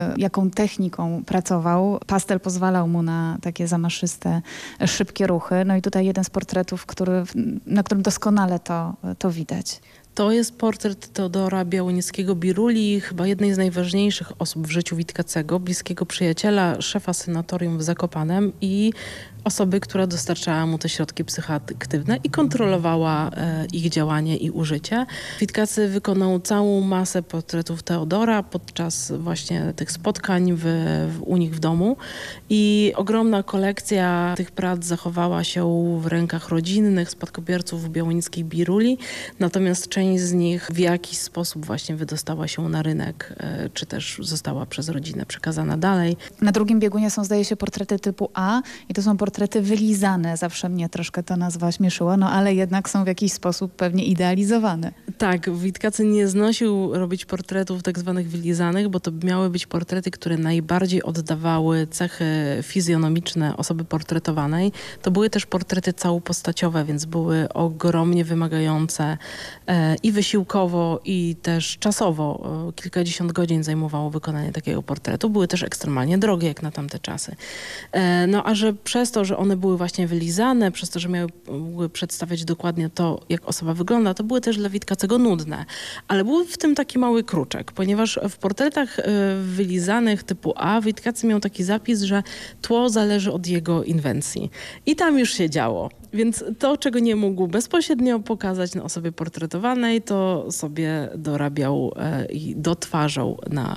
jaką techniką pracował. Pastel pozwalał mu na takie zamaszyste, szybkie ruchy. No i tutaj jeden z portretów, na którym doskonale to widać. To jest portret Teodora Białonickiego-Biruli, chyba jednej z najważniejszych osób w życiu Witkacego, bliskiego przyjaciela, szefa sanatorium w Zakopanem i osoby, która dostarczała mu te środki psychoaktywne i kontrolowała ich działanie i użycie. Witkacy wykonał całą masę portretów Teodora podczas właśnie tych spotkań u nich w domu i ogromna kolekcja tych prac zachowała się w rękach rodzinnych spadkobierców Białonickiej-Biruli, natomiast część z nich w jakiś sposób właśnie wydostała się na rynek, czy też została przez rodzinę przekazana dalej. Na drugim biegunie są, zdaje się, portrety typu A i to są portrety wylizane. Zawsze mnie troszkę ta nazwa śmieszyła, no ale jednak są w jakiś sposób pewnie idealizowane. Tak, Witkacy nie znosił robić portretów tak zwanych wylizanych, bo to miały być portrety, które najbardziej oddawały cechy fizjonomiczne osoby portretowanej. To były też portrety całopostaciowe, więc były ogromnie wymagające i wysiłkowo, i też czasowo. Kilkadziesiąt godzin zajmowało wykonanie takiego portretu. Były też ekstremalnie drogie, jak na tamte czasy. No a że przez to, że one były właśnie wylizane, przez to, że miały przedstawiać dokładnie to, jak osoba wygląda, to były też dla Witkacego nudne. Ale był w tym taki mały kruczek, ponieważ w portretach wylizanych typu A Witkacy miał taki zapis, że tło zależy od jego inwencji. I tam już się działo. Więc to, czego nie mógł bezpośrednio pokazać na osobie portretowanej, to sobie dorabiał i dotwarzał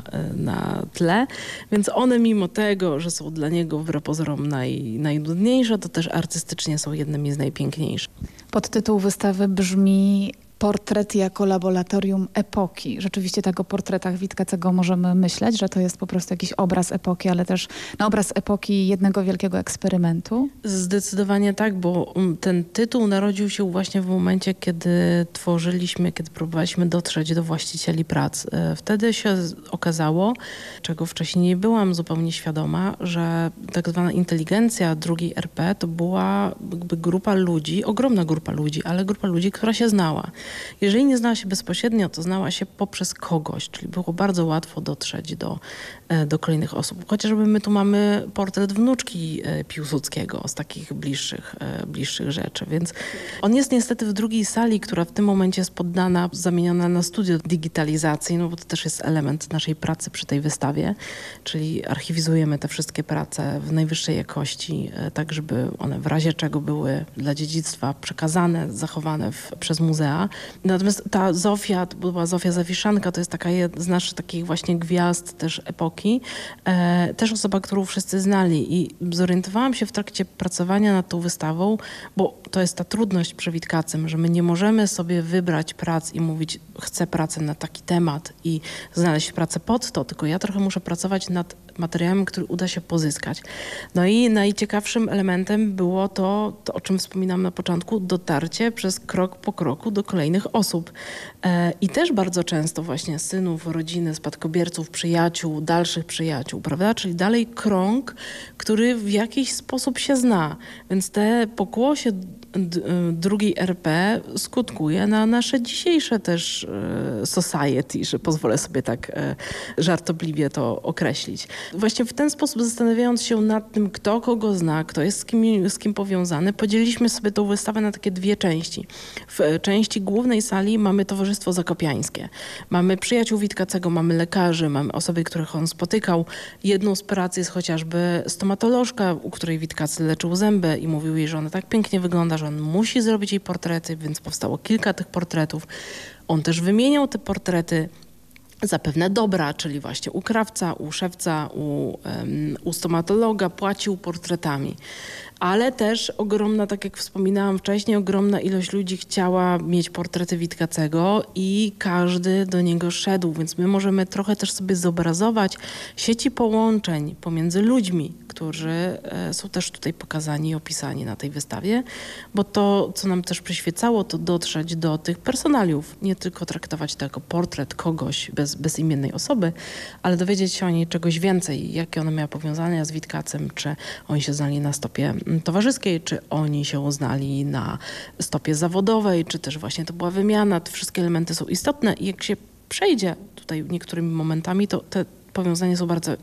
na tle. Więc one mimo tego, że są dla niego wbrew pozorom najnudniejsze, to też artystycznie są jednymi z najpiękniejszych. Podtytuł wystawy brzmi Portret jako laboratorium epoki. Rzeczywiście tak o portretach Witkacego możemy myśleć, że to jest po prostu jakiś obraz epoki, ale też obraz epoki jednego wielkiego eksperymentu. Zdecydowanie tak, bo ten tytuł narodził się właśnie w momencie, kiedy próbowaliśmy dotrzeć do właścicieli prac. Wtedy się okazało, czego wcześniej nie byłam zupełnie świadoma, że tak zwana inteligencja drugiej RP to była jakby grupa ludzi, ogromna grupa ludzi, ale grupa ludzi, która się znała. Jeżeli nie znała się bezpośrednio, to znała się poprzez kogoś, czyli było bardzo łatwo dotrzeć do kolejnych osób. Chociażby my tu mamy portret wnuczki Piłsudskiego z takich bliższych rzeczy, więc on jest niestety w drugiej sali, która w tym momencie jest zamieniona na studio digitalizacji, no bo to też jest element naszej pracy przy tej wystawie, czyli archiwizujemy te wszystkie prace w najwyższej jakości, tak żeby one w razie czego były dla dziedzictwa przekazane, zachowane przez muzea. Natomiast ta Zofia, to była Zofia Zawiszanka, to jest taka z naszych takich właśnie gwiazd też epoki, też osoba, którą wszyscy znali i zorientowałam się w trakcie pracowania nad tą wystawą, bo to jest ta trudność przy Witkacym, że my nie możemy sobie wybrać prac i mówić, chcę pracę na taki temat i znaleźć pracę pod to, tylko ja trochę muszę pracować nad materiałem, który uda się pozyskać. No i najciekawszym elementem było to, o czym wspominam na początku, dotarcie przez krok po kroku do kolejnych osób. I też bardzo często właśnie synów, rodziny, spadkobierców, przyjaciół, dalszych przyjaciół, prawda? Czyli dalej krąg, który w jakiś sposób się zna. Więc te pokłosie drugiej RP skutkuje na nasze dzisiejsze też society, że pozwolę sobie tak żartobliwie to określić. Właśnie w ten sposób, zastanawiając się nad tym, kto kogo zna, kto jest z kim powiązany, podzieliliśmy sobie tą wystawę na takie dwie części. W części głównej sali mamy Towarzystwo Zakopiańskie. Mamy przyjaciół Witkacego, mamy lekarzy, mamy osoby, których on spotykał. Jedną z prac jest chociażby stomatolożka, u której Witkacy leczył zęby i mówił jej, że ona tak pięknie wygląda, że on musi zrobić jej portrety, więc powstało kilka tych portretów. On też wymieniał te portrety za pewne dobra, czyli właśnie u krawca, u szewca, u stomatologa płacił portretami. Ale też ogromna, tak jak wspominałam wcześniej, ogromna ilość ludzi chciała mieć portrety Witkacego i każdy do niego szedł, więc my możemy trochę też sobie zobrazować sieci połączeń pomiędzy ludźmi, którzy są też tutaj pokazani i opisani na tej wystawie, bo to, co nam też przyświecało, to dotrzeć do tych personaliów, nie tylko traktować to jako portret kogoś bezimiennej osoby, ale dowiedzieć się o niej czegoś więcej, jakie ona miała powiązania z Witkacem, czy oni się znali na stopie towarzyskiej, czy oni się znali na stopie zawodowej, czy też właśnie to była wymiana. Te wszystkie elementy są istotne i jak się przejdzie tutaj niektórymi momentami, to te powiązania są bardzo